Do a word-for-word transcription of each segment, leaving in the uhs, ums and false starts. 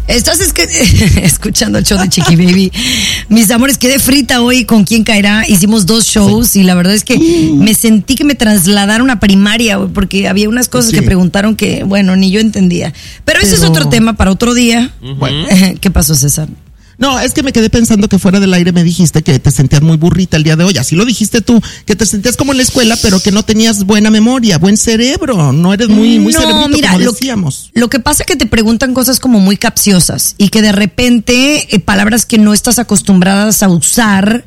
Estás es que, escuchando el show de Chiqui Baby. Mis amores, quedé frita hoy con quién caerá. Hicimos dos shows sí. y la verdad es que uh. me sentí que me trasladaron a primaria, porque había unas cosas sí. que preguntaron que, bueno, ni yo entendía. Pero, Pero... ese es otro tema para otro día. Uh-huh. Bueno. ¿Qué pasó, César? No, es que me quedé pensando que fuera del aire me dijiste que te sentías muy burrita el día de hoy. Así lo dijiste tú, que te sentías como en la escuela, pero que no tenías buena memoria, buen cerebro. No eres muy, muy no, cerebrito, mira, como lo decíamos. Que, lo que pasa es que te preguntan cosas como muy capciosas y que de repente eh, palabras que no estás acostumbradas a usar,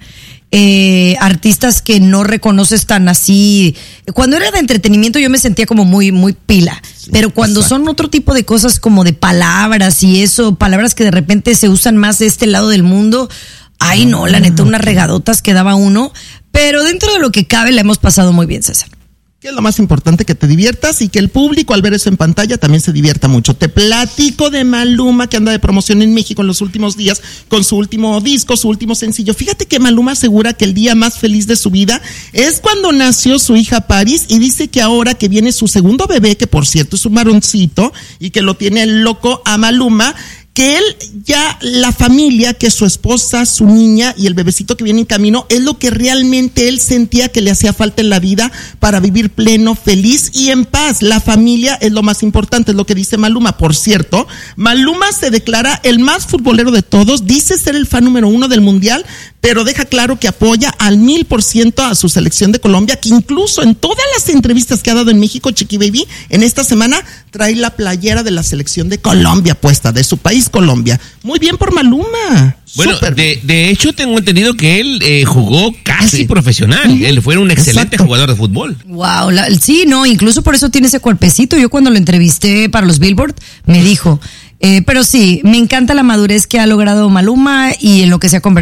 eh, artistas que no reconoces tan así. Cuando era de entretenimiento yo me sentía como muy, muy pila. Sí, pero cuando exacto. son otro tipo de cosas como de palabras y eso, palabras que de repente se usan más de este lado del mundo, ay no, la neta, unas regadotas que daba uno. Pero dentro de lo que cabe la hemos pasado muy bien, César. Que es lo más importante, que te diviertas y que el público al ver eso en pantalla también se divierta mucho. Te platico de Maluma, que anda de promoción en México en los últimos días con su último disco, su último sencillo. Fíjate que Maluma asegura que el día más feliz de su vida es cuando nació su hija Paris, y dice que ahora que viene su segundo bebé, que por cierto es un varoncito y que lo tiene loco a Maluma, que él ya, la familia, que su esposa, su niña y el bebecito que viene en camino, es lo que realmente él sentía que le hacía falta en la vida para vivir pleno, feliz y en paz. La familia es lo más importante, es lo que dice Maluma. Por cierto, Maluma se declara el más futbolero de todos, dice ser el fan número uno del mundial, pero deja claro que apoya al mil por ciento a su selección de Colombia, que incluso en todas las entrevistas que ha dado en México, Chiqui Baby, en esta semana trae la playera de la selección de Colombia puesta, de su país, Colombia. Muy bien por Maluma. Bueno, de, de hecho tengo entendido que él eh, jugó casi sí. profesional. Uh-huh. Él fue un excelente Exacto. jugador de fútbol. Wow, la, sí, no, incluso por eso tiene ese cuerpecito. Yo cuando lo entrevisté para los Billboard me dijo, eh, pero sí, me encanta la madurez que ha logrado Maluma y en lo que se ha convertido.